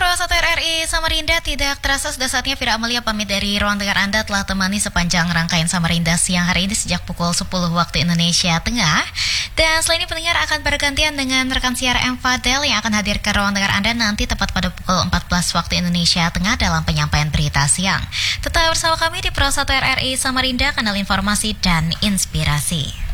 Pro 1 RRI Samarinda, tidak terasa sudah saatnya Vira Amalia pamit dari ruang dengar Anda, telah temani sepanjang rangkaian Samarinda siang hari ini sejak pukul 10 waktu Indonesia Tengah. Dan selain ini pendengar akan bergantian dengan rekan siar M. Fadel yang akan hadir ke ruang dengar Anda nanti tepat pada pukul 14 waktu Indonesia Tengah dalam penyampaian berita siang. Tetap bersama kami di Pro 1 RRI Samarinda, kanal informasi dan inspirasi.